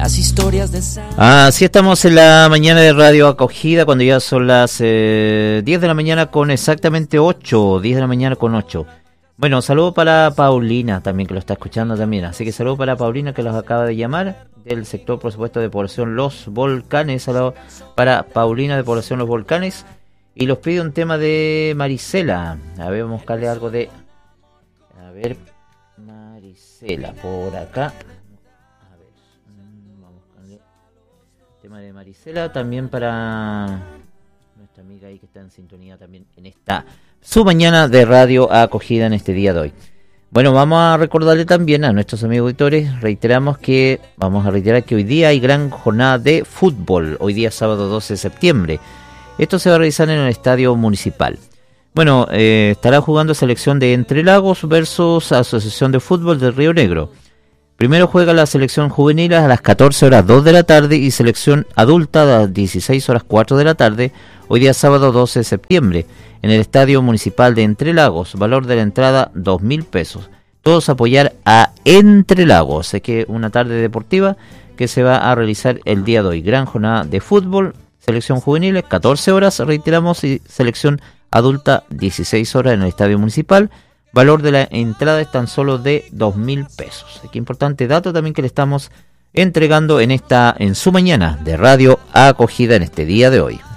las historias de Así estamos en la mañana de Radio Acogida, cuando ya son las 10 de la mañana con exactamente 8, 10 de la mañana con 8. Bueno, saludo para Paulina también, que lo está escuchando también. Así que saludo para Paulina, que los acaba de llamar, del sector, por supuesto, de población Los Volcanes. Saludo para Paulina, de población Los Volcanes. Y los pide un tema de Marisela. A ver, vamos a buscarle algo de... A ver, Marisela, por acá. A ver, vamos a buscarle tema de Marisela. También para nuestra amiga ahí que está en sintonía también en esta su mañana de Radio Acogida en este día de hoy. Bueno, vamos a recordarle también a nuestros amigos auditores, vamos a reiterar que hoy día hay gran jornada de fútbol, hoy día sábado 12 de septiembre. Esto se va a realizar en el Estadio Municipal. Bueno, estará jugando selección de Entre Lagos versus Asociación de Fútbol del Río Negro. Primero juega la selección juvenil a las 14 horas 2 de la tarde y selección adulta a las 16 horas 4 de la tarde, hoy día sábado 12 de septiembre, en el Estadio Municipal de Entre Lagos, valor de la entrada 2.000 pesos. Todos apoyar a Entre Lagos, es que una tarde deportiva que se va a realizar el día de hoy. Gran jornada de fútbol, selección juvenil 14 horas, reiteramos, y selección adulta 16 horas en el Estadio Municipal. Valor de la entrada es tan solo de 2.000 pesos. Qué importante dato también que le estamos entregando en su mañana de Radio Acogida en este día de hoy.